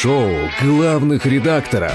Шоу главных редакторов.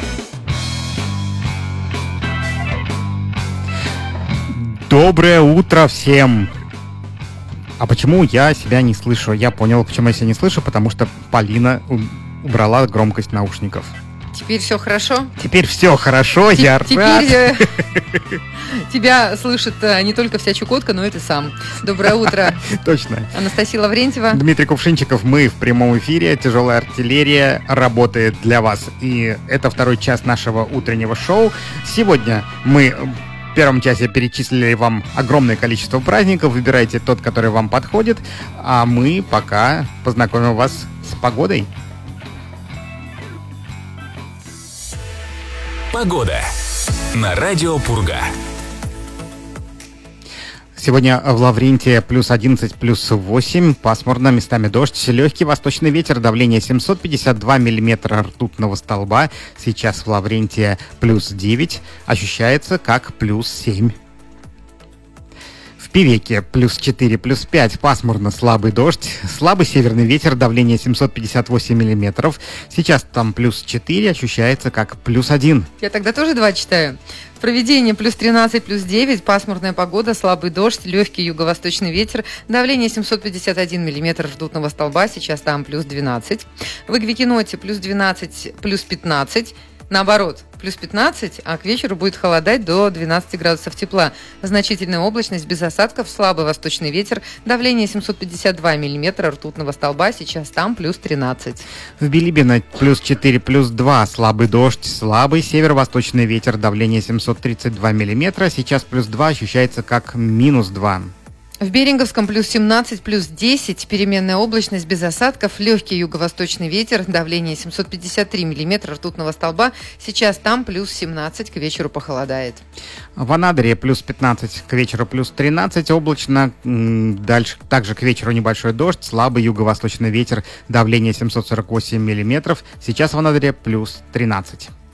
Доброе утро всем! А почему я себя не слышу? Я понял, почему я себя не слышу, потому что Полина убрала громкость наушников. Теперь все хорошо? Теперь все хорошо, я рад. Теперь тебя слышит не только вся Чукотка, но и ты сам. Доброе утро. Точно. Анастасия Лаврентьева. Дмитрий Кувшинчиков. Мы в прямом эфире. Тяжелая артиллерия работает для вас. И это второй час нашего утреннего шоу. Сегодня мы в первом часе перечислили вам огромное количество праздников. Выбирайте тот, который вам подходит. А мы пока познакомим вас с погодой. Погода на радио Пурга. Сегодня в Лаврентии плюс 11, плюс 8, пасмурно, местами дождь, легкий восточный ветер, давление 752 миллиметра ртутного столба. Сейчас в Лаврентии плюс 9, ощущается как плюс 7. В Певеке плюс 4, плюс 5, пасмурно, слабый дождь, слабый северный ветер, давление 758 миллиметров. Сейчас там плюс 4, ощущается как плюс 1. Я тогда тоже 2 читаю. В Провидении плюс 13, плюс 9, пасмурная погода, слабый дождь, легкий юго-восточный ветер, давление 751 миллиметр ртутного столба, сейчас там плюс 12. В Игвикиноте плюс 12, плюс 15. Наоборот, плюс 15, а к вечеру будет холодать до 12 градусов тепла. Значительная облачность, без осадков, слабый восточный ветер, давление 752 миллиметра ртутного столба, сейчас там плюс 13. В Билибино плюс 4, плюс 2, слабый дождь, слабый северо-восточный ветер, давление 732 миллиметра, сейчас плюс 2, ощущается как минус 2. В Беринговском плюс 17, плюс 10, переменная облачность, без осадков, легкий юго-восточный ветер, давление 753 миллиметра ртутного столба, сейчас там плюс 17, к вечеру похолодает. В Анадыре плюс 15, к вечеру плюс 13, облачно, дальше также к вечеру небольшой дождь, слабый юго-восточный ветер, давление 748 миллиметров, сейчас в Анадыре плюс 13.